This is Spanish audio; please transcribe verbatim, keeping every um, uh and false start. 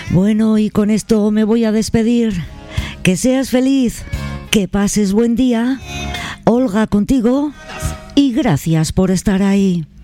Bueno, y con esto me voy a despedir. Que seas feliz, que pases buen día. Olga contigo y gracias por estar ahí.